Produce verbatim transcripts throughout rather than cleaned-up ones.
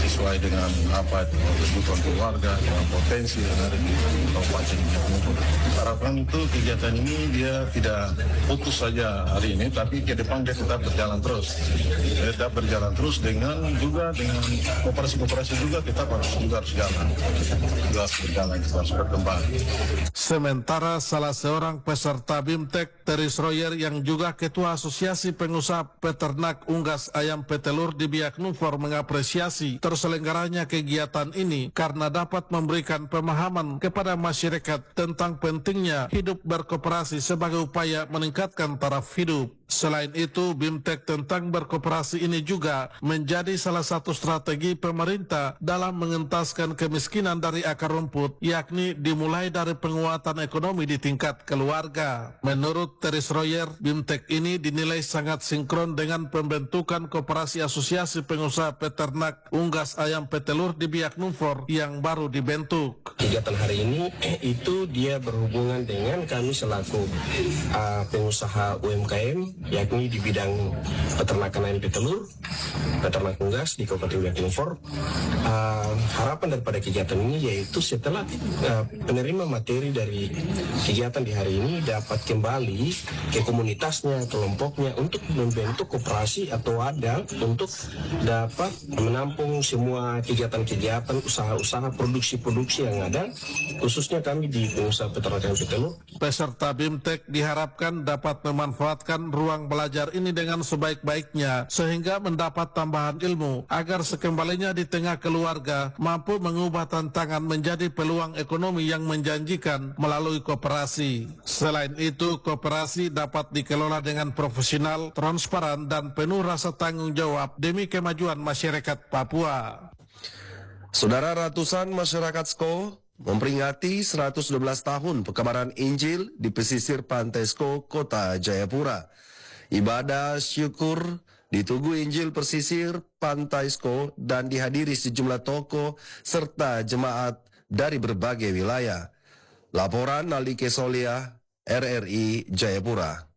sesuai dengan apa kebutuhan keluarga, dengan potensi yang ada di Kabupaten Biak Numfor. Harapan itu kegiatan ini dia tidak putus saja hari ini, tapi ke depan dia tetap berjalan terus. Dia tetap berjalan terus dengan juga dengan kooperasi-kooperasi juga kita harus juga harus jalan, juga harus berjalan, kita harus berkembang. Sementara salah seorang peserta BIMTEK, Teris Royer, yang juga Ketua Asosiasi Pengusaha Peternak Unggas Ayam Petelur di Biak Numfor, mengapresiasi terselenggaranya kegiatan ini karena dapat memberikan pemahaman kepada masyarakat tentang pentingnya hidup berkooperasi sebagai upaya meningkatkan taraf hidup. Selain itu, BIMTEK tentang berkooperasi ini juga menjadi salah satu strategi pemerintah dalam mengentaskan kemiskinan dari akar rumput, yakni dimulai dari penguatan ekonomi di tingkat keluarga. Menurut Teris Royer, BIMTEK ini dinilai sangat sinkron dengan pembentukan Koperasi Asosiasi Pengusaha Peternak Unggas Ayam Petelur di Biak Numfor yang baru dibentuk. Kegiatan hari ini itu dia berhubungan dengan kami selaku uh, pengusaha U M K M, yakni di bidang peternakan ayam petelur, peternak unggas di Kabupaten Biak Numfor. Uh, harapan daripada kegiatan ini yaitu setelah uh, penerima materi dari kegiatan di hari ini dapat kembali ke komunitasnya, kelompoknya untuk membentuk koperasi atau wadah untuk dapat menampung semua kegiatan-kegiatan, usaha-usaha, produksi-produksi yang ada, khususnya kami di pengusaha peternakan petelur. Peserta BIMTEK diharapkan dapat memanfaatkan ruang belajar ini dengan sebaik-baiknya sehingga mendapat tambahan ilmu agar sekembalinya di tengah keluarga mampu mengubah tantangan menjadi peluang ekonomi yang menjanjikan melalui koperasi. Selain itu, koperasi dapat dikelola dengan profesional, transparan, dan penuh rasa tanggung jawab demi kemajuan masyarakat Papua. Saudara, ratusan masyarakat Sko memperingati seratus dua belas tahun pekabaran Injil di pesisir Pantai Sko, Kota Jayapura. Ibadah syukur di Tugu Injil Pesisir Pantai Sko dan dihadiri sejumlah tokoh serta jemaat dari berbagai wilayah. Laporan Nali Kesolia, R R I Jayapura.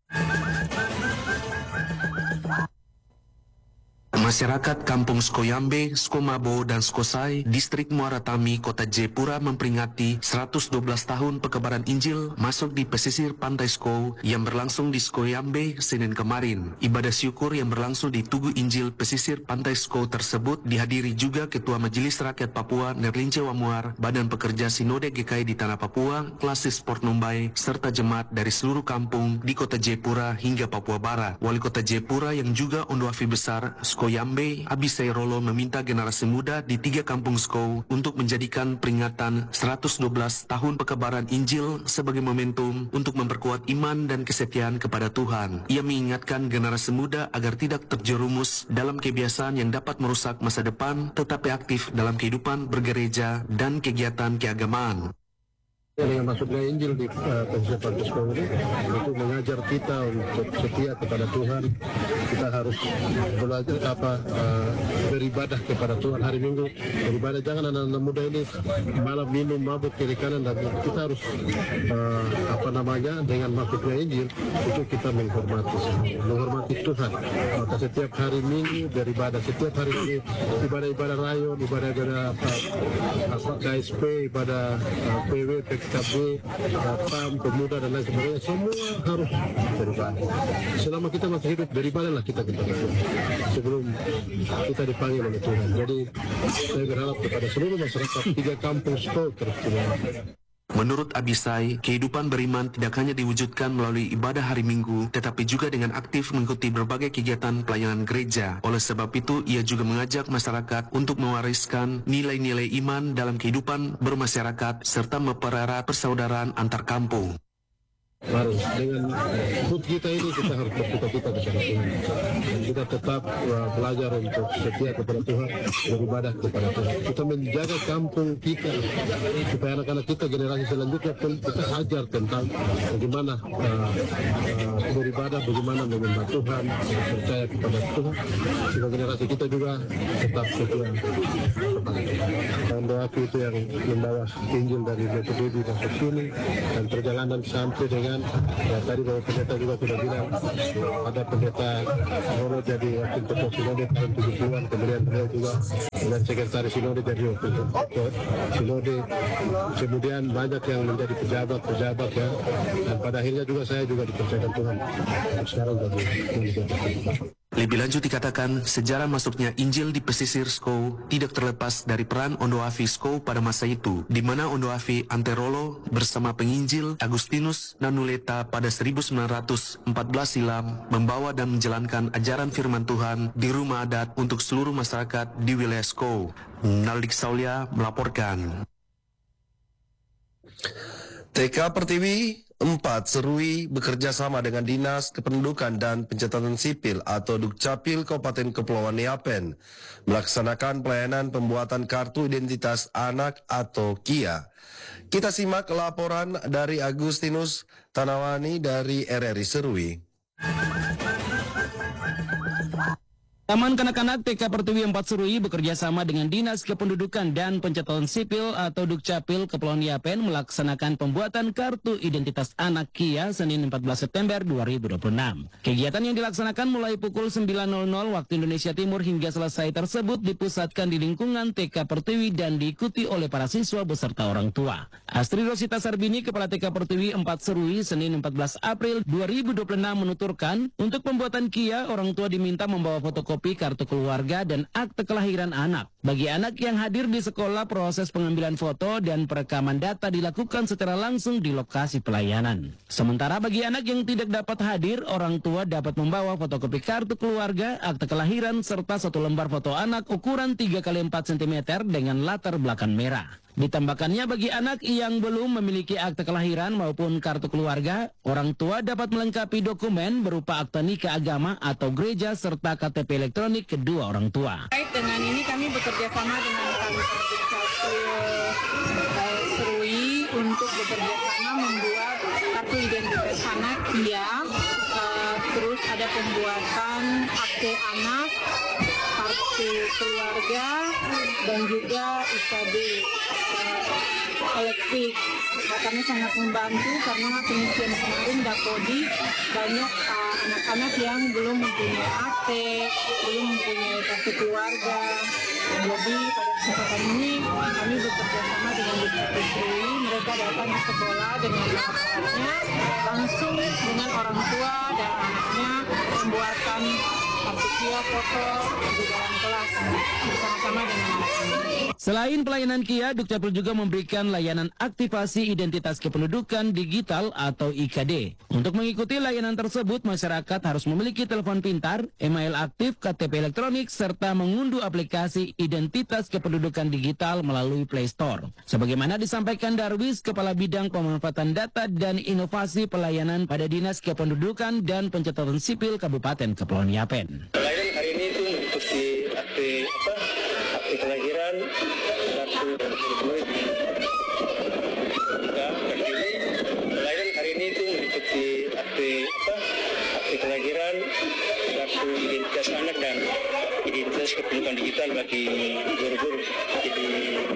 Masyarakat Kampung Skoyambe, Skomabo, dan Skosai, Distrik Muara Tami, Kota Jayapura memperingati seratus dua belas tahun pekabaran Injil masuk di pesisir Pantai Sko yang berlangsung di Skoyambe Senin kemarin. Ibadah syukur yang berlangsung di Tugu Injil Pesisir Pantai Sko tersebut dihadiri juga Ketua Majelis Rakyat Papua Nerlince Wamuar, Badan Pekerja Sinode G K I di Tanah Papua, Klasis Port Numbai, serta jemaat dari seluruh kampung di Kota Jayapura hingga Papua Barat. Wali Kota Jayapura yang juga Ondoafi Besar Skoyambe Yambe, Abisai Rolo meminta generasi muda di tiga kampung Sko untuk menjadikan peringatan seratus dua belas tahun pekabaran Injil sebagai momentum untuk memperkuat iman dan kesetiaan kepada Tuhan. Ia mengingatkan generasi muda agar tidak terjerumus dalam kebiasaan yang dapat merusak masa depan, tetapi aktif dalam kehidupan bergereja dan kegiatan keagamaan. Dengan masuknya Injil di uh, pesisir Pantai Sko ini untuk mengajar kita untuk setia kepada Tuhan. Kita harus belajar apa uh, beribadah kepada Tuhan hari Minggu. Beribadah, jangan anak-anak muda ini malam minum mabuk kiri kanan, dan kita harus uh, apa namanya dengan masuknya Injil itu kita menghormati menghormati Tuhan. Maka setiap hari Minggu beribadah, setiap hari ini ibadah-ibadah rayon, ibadah-ibadah apa, apa K S P, ibadah uh, P W, P K B, P A M, pemuda dan lain sebagainya, semua harus beribadah. Selama kita masih hidup, beribadahlah kita kita sebelum kita dipanggil oleh Tuhan. Jadi saya berharap kepada seluruh masyarakat tiga kampung Sko terus. Menurut Abisai, kehidupan beriman tidak hanya diwujudkan melalui ibadah hari Minggu, tetapi juga dengan aktif mengikuti berbagai kegiatan pelayanan gereja. Oleh sebab itu, ia juga mengajak masyarakat untuk mewariskan nilai-nilai iman dalam kehidupan bermasyarakat serta mempererat persaudaraan antar kampung. Harus dengan food kita ini kita harus bersuka-cita kepada Tuhan. Kita tetap uh, belajar untuk setia kepada Tuhan, beribadah kepada Tuhan. Kita menjaga kampung kita supaya anak-anak kita generasi selanjutnya pun kita ajar tentang bagaimana uh, uh, beribadah, bagaimana menyembah Tuhan, percaya kepada Tuhan. Supaya generasi kita juga tetap setia kepada Tuhan. Tahun Doafi itu yang membawa Injil dari Metodedi masuk sini, dan perjalanan sampai dengan ya, tadi Bapak Pendeta juga sudah bilang ada pendeta Roro jadi wakil ketua sinode tahun tujuh puluhan, kemudian beliau juga dengan sekretaris sinode jadi wakil ketua sinode, kemudian banyak yang menjadi pejabat-pejabat ya, dan pada akhirnya juga saya juga dipercayakan Tuhan sekarang jadi Lebih lanjut dikatakan, sejarah masuknya Injil di pesisir Skou tidak terlepas dari peran Ondoafi Skou pada masa itu, di mana Ondoafi Anterolo bersama penginjil Agustinus Nanuleta pada seribu sembilan ratus empat belas silam membawa dan menjalankan ajaran firman Tuhan di rumah adat untuk seluruh masyarakat di wilayah Skou. Naldik Saulia melaporkan. T K Pertiwi empat Serui bekerja sama dengan Dinas Kependudukan dan Pencatatan Sipil atau Dukcapil Kabupaten Kepulauan Yapen melaksanakan pelayanan pembuatan kartu identitas anak atau K I A. Kita simak laporan dari Agustinus Tanawani dari R R I Serui. Taman Kanak-kanak T K Pertiwi empat Serui bekerja sama dengan Dinas Kependudukan dan Pencatatan Sipil atau Dukcapil Kepulauan Yapen melaksanakan pembuatan kartu identitas anak K I A Senin empat belas September dua ribu dua puluh enam. Kegiatan yang dilaksanakan mulai pukul sembilan waktu Indonesia Timur hingga selesai tersebut dipusatkan di lingkungan T K Pertiwi dan diikuti oleh para siswa beserta orang tua. Astri Rosita Sarbini, Kepala T K Pertiwi empat Serui, Senin empat belas April dua ribu dua puluh enam menuturkan, untuk pembuatan K I A, orang tua diminta membawa fotokopi kartu keluarga dan akte kelahiran anak. Bagi anak yang hadir di sekolah, proses pengambilan foto dan perekaman data dilakukan secara langsung di lokasi pelayanan. Sementara bagi anak yang tidak dapat hadir, orang tua dapat membawa fotokopi kartu keluarga, akte kelahiran, serta satu lembar foto anak ukuran tiga kali empat sentimeter dengan latar belakang merah. Ditambahkannya, bagi anak yang belum memiliki akte kelahiran maupun kartu keluarga, orang tua dapat melengkapi dokumen berupa akte nikah agama atau gereja serta K T P elektronik kedua orang tua. Baik, dengan ini kami bekerja sama dengan kantor Dukcapil Serui untuk bekerja sama membuat kartu identitas anak K I A, uh, terus ada pembuatan akte anak, kartu keluarga, dan juga I K D uh, elektrik. Nah, kami sangat membantu karena pengisian kemarin Dapodi banyak uh, anak-anak yang belum mempunyai akte, belum mempunyai kartu keluarga. Jadi pada kesempatan ini kami bekerja sama dengan Dukcapil Serui. Mereka datang ke sekolah dengan anak-anaknya, langsung dengan orang tua dan anaknya membuatkan kartu K I A foto di dalam kelas bersama-sama dengan anak-anak. Selain pelayanan K I A, Dukcapil juga memberikan layanan aktivasi identitas kependudukan digital atau I K D. Untuk mengikuti layanan tersebut, masyarakat harus memiliki telepon pintar, email aktif, K T P elektronik, serta mengunduh aplikasi identitas kependudukan digital melalui Play Store. Sebagaimana disampaikan Darwis, Kepala Bidang Pemanfaatan Data dan Inovasi Pelayanan pada Dinas Kependudukan dan Pencatatan Sipil Kabupaten Kepulauan Yapen. Pelayanan hari ini itu mengikuti akte apa? Akte kelahiran, kartu elektronik. Pelayanan hari ini itu mengikuti akte apa? Akte kelahiran, kartu identitas anak dan identitas kependudukan digital bagi guru-guru. Jadi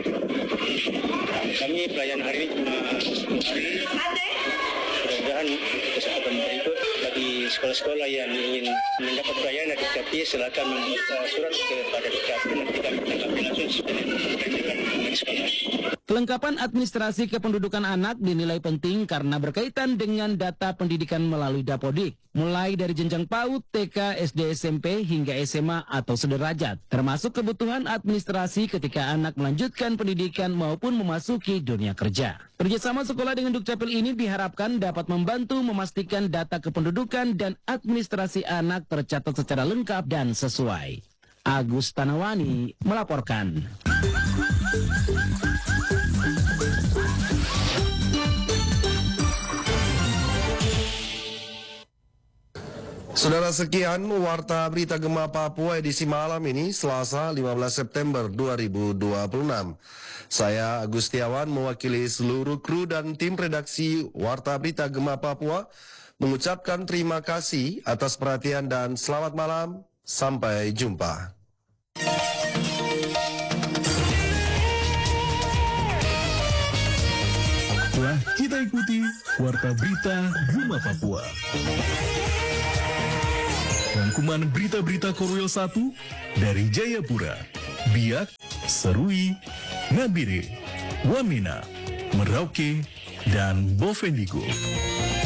kami pelayanan hari ini cuma hari. Mudah-mudahan kesempatan berikut bagi sekolah-sekolah yang ingin mendapat pelayanan Dukcapil, silakan membuat surat kepada Dukcapil, nanti kami tanggapi langsung sesuai dengan sekolah. Kelengkapan administrasi kependudukan anak dinilai penting karena berkaitan dengan data pendidikan melalui Dapodik, mulai dari jenjang PAUD, T K, S D, S M P, hingga S M A atau sederajat, termasuk kebutuhan administrasi ketika anak melanjutkan pendidikan maupun memasuki dunia kerja. Kerjasama sekolah dengan Dukcapil ini diharapkan dapat membantu memastikan data kependudukan dan administrasi anak tercatat secara lengkap dan sesuai. Agus Tanawani melaporkan. Saudara, sekian Warta Berita Gema Papua edisi malam ini, Selasa lima belas September dua ribu dua puluh enam. Saya Agustiawan mewakili seluruh kru dan tim redaksi Warta Berita Gema Papua mengucapkan terima kasih atas perhatian dan selamat malam. Sampai jumpa. Warta Berita Guma Papua. Rangkuman berita-berita Korwil satu dari Jayapura, Biak, Serui, Nabire, Wamena, Merauke, dan Bovendigul.